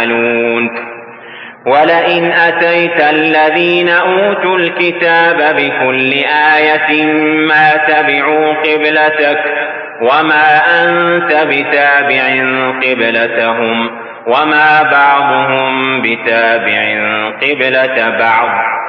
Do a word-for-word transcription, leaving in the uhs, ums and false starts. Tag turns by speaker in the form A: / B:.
A: يفعلون. ولئن أتيت الذين أوتوا الكتاب بكل آية ما تبعوا قبلتك وما أنت بتابع قبلتهم وما بعضهم بتابع قبلة بعض